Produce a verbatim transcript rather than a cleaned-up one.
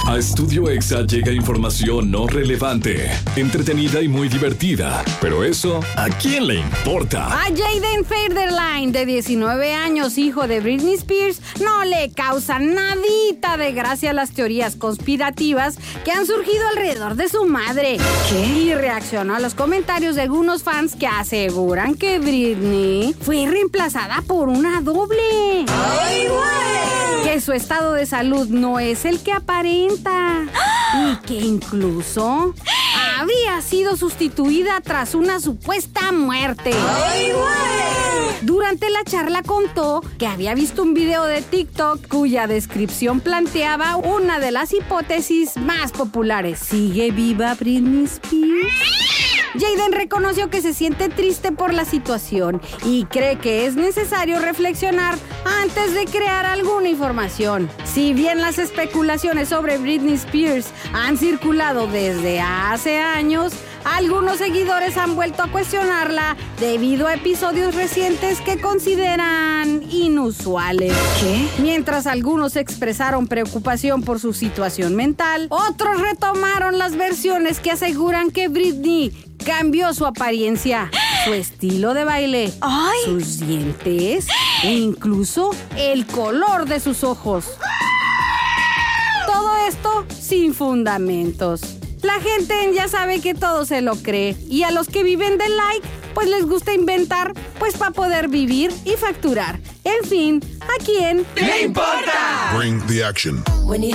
A Estudio Exa llega información no relevante, entretenida y muy divertida. Pero eso, ¿a quién le importa? A Jaden Federline, de diecinueve años, hijo de Britney Spears, no le causa nadita de gracia las teorías conspirativas que han surgido alrededor de su madre. ¿Qué? Y reaccionó a los comentarios de algunos fans que aseguran que Britney fue reemplazada por una doble. ¡Ay, güey! Que su estado de salud no es el que aparenta. Y que incluso habría sido sustituida tras una supuesta muerte. ¡Ay, güey! Durante la charla contó que había visto un video de TikTok cuya descripción planteaba una de las hipótesis más populares. ¿Sigue viva Britney Spears? Jaden reconoció que se siente triste por la situación y cree que es necesario reflexionar antes de crear alguna información. Si bien las especulaciones sobre Britney Spears han circulado desde hace años, algunos seguidores han vuelto a cuestionarla debido a episodios recientes que consideran inusuales. ¿Qué? Mientras algunos expresaron preocupación por su situación mental, otros retomaron las versiones que aseguran que Britney cambió su apariencia, su estilo de baile, ¡ay! sus dientes e incluso el color de sus ojos. Todo esto sin fundamentos. La gente ya sabe que todo se lo cree y a los que viven del like, pues les gusta inventar, pues para poder vivir y facturar. En fin, ¿a quién le importa? Bring the action. When you